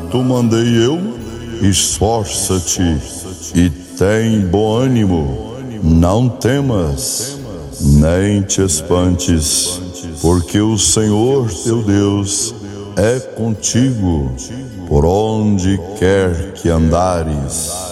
tu mandei eu, esforça-te e tem bom ânimo, não temas, nem te espantes, porque o Senhor teu Deus é contigo, por onde quer que andares.